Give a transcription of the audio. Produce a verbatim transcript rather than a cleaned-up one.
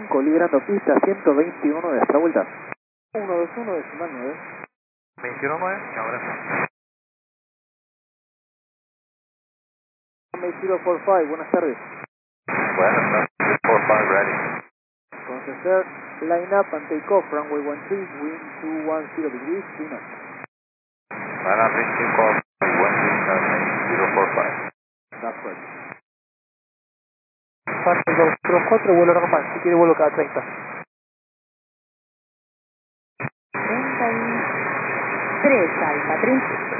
Liberando pista ciento veintiuno de esta vuelta. uno dos uno decimal nueve. veintiuno nueve, ahora sí. cero cuatro cinco, buenas tardes. Buenas tardes, cuatro cinco ready. Entonces, sir, line up and take off, runway one three, wind two one zero degrees, three knots. Line up, take off, one zero four five. That's right. Fase dos cero cuatro, vuelo normal, si quiere vuelo cada treinta. treinta y tres, Alfa, treinta.